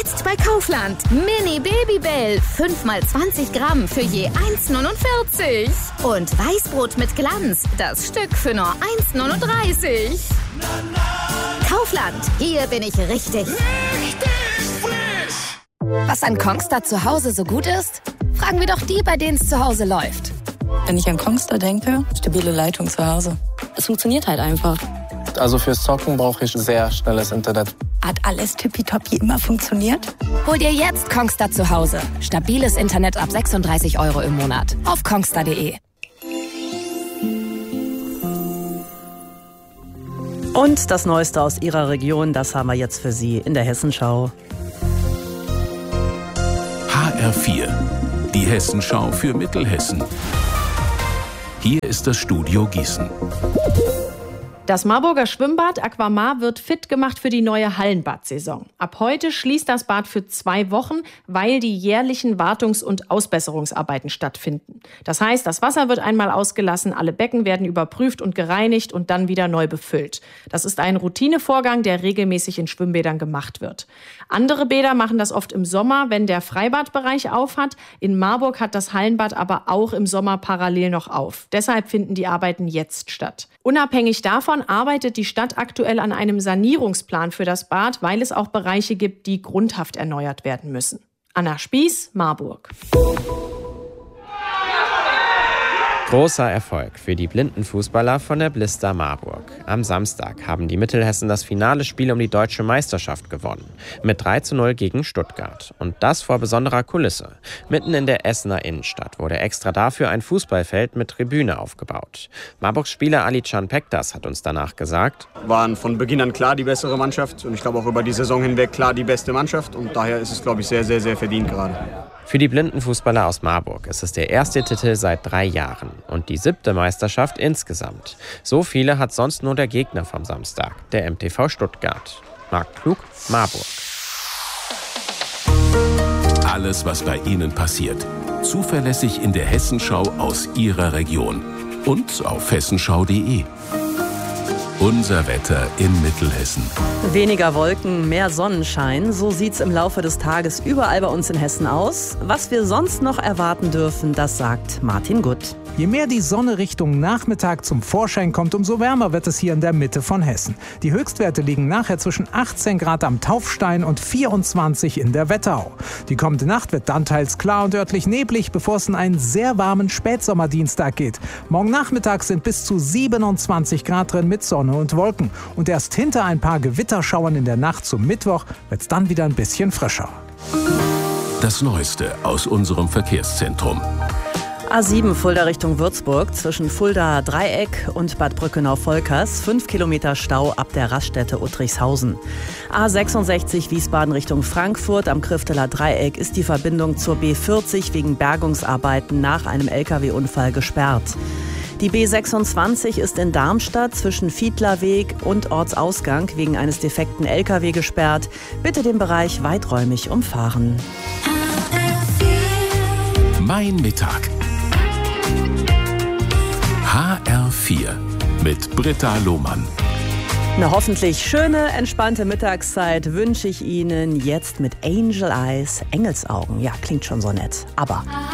Jetzt bei Kaufland. Mini Babybell. 5x20 Gramm für je 1,49. Und Weißbrot mit Glanz. Das Stück für nur 1,39. Kaufland. Hier bin ich richtig. Was an Kongstar zu Hause so gut ist? Fragen wir doch die, bei denen es zu Hause läuft. Wenn ich an Kongstar denke, stabile Leitung zu Hause. Es funktioniert halt einfach. Also fürs Zocken brauche ich sehr schnelles Internet. Hat alles tippitoppi immer funktioniert? Hol dir jetzt Kongstar zu Hause. Stabiles Internet ab 36 € im Monat. Auf kongstar.de. Und das Neueste aus Ihrer Region, das haben wir jetzt für Sie in der Hessenschau. HR4, die Hessenschau für Mittelhessen. Hier ist das Studio Gießen. Das Marburger Schwimmbad Aquamar wird fit gemacht für die neue Hallenbadsaison. Ab heute schließt das Bad für 2 Wochen, weil die jährlichen Wartungs- und Ausbesserungsarbeiten stattfinden. Das heißt, das Wasser wird einmal ausgelassen, alle Becken werden überprüft und gereinigt und dann wieder neu befüllt. Das ist ein Routinevorgang, der regelmäßig in Schwimmbädern gemacht wird. Andere Bäder machen das oft im Sommer, wenn der Freibadbereich auf hat. In Marburg hat das Hallenbad aber auch im Sommer parallel noch auf. Deshalb finden die Arbeiten jetzt statt. Unabhängig davon arbeitet die Stadt aktuell an einem Sanierungsplan für das Bad, weil es auch Bereiche gibt, die grundhaft erneuert werden müssen. Anna Spieß, Marburg. Großer Erfolg für die Blindenfußballer von der Blister Marburg. Am Samstag haben die Mittelhessen das finale Spiel um die deutsche Meisterschaft gewonnen. Mit 3:0 gegen Stuttgart. Und das vor besonderer Kulisse. Mitten in der Essener Innenstadt wurde extra dafür ein Fußballfeld mit Tribüne aufgebaut. Marburgs Spieler Ali-Can Pektas hat uns danach gesagt: Waren von Beginn an klar die bessere Mannschaft und ich glaube auch über die Saison hinweg klar die beste Mannschaft. Und daher ist es, glaube ich, sehr, sehr, sehr verdient gerade. Für die Blindenfußballer aus Marburg ist es der erste Titel seit 3 Jahren und die 7. Meisterschaft insgesamt. So viele hat sonst nur der Gegner vom Samstag, der MTV Stuttgart. Marc Klug, Marburg. Alles, was bei Ihnen passiert. Zuverlässig in der Hessenschau aus Ihrer Region. Und auf hessenschau.de. Unser Wetter in Mittelhessen. Weniger Wolken, mehr Sonnenschein. So sieht's im Laufe des Tages überall bei uns in Hessen aus. Was wir sonst noch erwarten dürfen, das sagt Martin Gutt. Je mehr die Sonne Richtung Nachmittag zum Vorschein kommt, umso wärmer wird es hier in der Mitte von Hessen. Die Höchstwerte liegen nachher zwischen 18 Grad am Taufstein und 24 in der Wetterau. Die kommende Nacht wird dann teils klar und örtlich neblig, bevor es in einen sehr warmen Spätsommerdienstag geht. Morgen Nachmittag sind bis zu 27 Grad drin mit Sonne und Wolken. Und erst hinter ein paar Gewitterschauern in der Nacht zum Mittwoch wird es dann wieder ein bisschen frischer. Das Neueste aus unserem Verkehrszentrum. A7 Fulda Richtung Würzburg zwischen Fulda Dreieck und Bad Brückenau-Volkers. 5 Kilometer Stau ab der Raststätte Uttrichshausen. A66 Wiesbaden Richtung Frankfurt am Krifteler Dreieck ist die Verbindung zur B40 wegen Bergungsarbeiten nach einem Lkw-Unfall gesperrt. Die B26 ist in Darmstadt zwischen Fiedlerweg und Ortsausgang wegen eines defekten Lkw gesperrt. Bitte den Bereich weiträumig umfahren. Mein Mittag. HR4 mit Britta Lohmann. Eine hoffentlich schöne, entspannte Mittagszeit wünsche ich Ihnen jetzt mit Angel Eyes, Engelsaugen. Ja, klingt schon so nett. Aber